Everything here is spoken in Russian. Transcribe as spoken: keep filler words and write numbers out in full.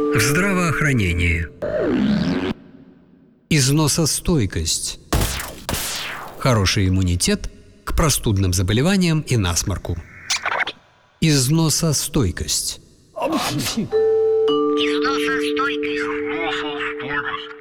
в здравоохранении. Износостойкость. Хороший иммунитет к простудным заболеваниям и насморку. Износостойкость. Износостойкость.